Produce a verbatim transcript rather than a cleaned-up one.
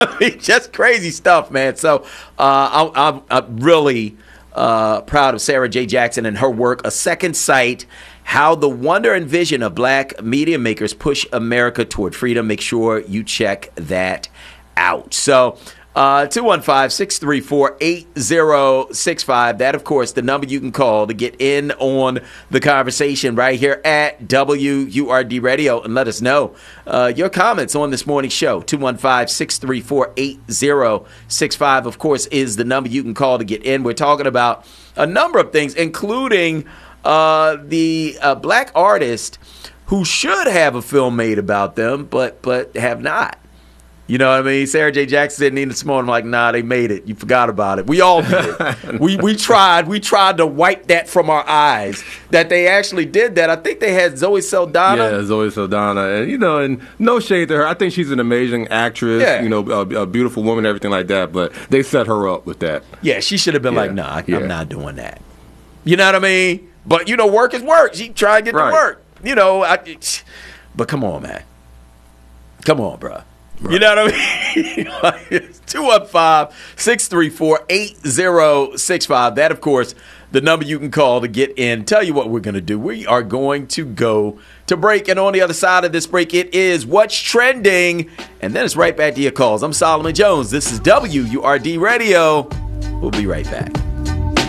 I mean, just crazy stuff, man. So uh, I'm, I'm, I'm really uh, proud of Sarah J. Jackson and her work, A Second Sight, How the Wonder and Vision of Black Media Makers Push America Toward Freedom. Make sure you check that out. So uh, two one five, six three four, eight zero six five. That, of course, the number you can call to get in on the conversation right here at W U R D Radio, and let us know uh, your comments on this morning's show. two one five, six three four, eight zero six five, of course, is the number you can call to get in. We're talking about a number of things, including uh, the uh, black artist who should have a film made about them, but but have not. You know what I mean? Sarah J. Jackson said in this morning, like, nah, they made it. You forgot about it. We all did. we we tried. We tried to wipe that from our eyes, that they actually did that. I think they had Zoe Saldana. Yeah, Zoe Saldana. And, you know, and no shade to her. I think she's an amazing actress, yeah. you know, a, a beautiful woman, everything like that. But they set her up with that. Yeah, she should have been yeah. like, nah, yeah. I'm not doing that. You know what I mean? But, you know, work is work. She tried to get right. to work. You know, I, but come on, man. Come on, bro. Right. You know what I mean? two one five, six three four, eight zero six five. That, of course, the number you can call to get in. Tell you what we're going to do. We are going to go to break. And on the other side of this break, it is What's Trending. And then it's right back to your calls. I'm Solomon Jones. This is W U R D Radio. We'll be right back.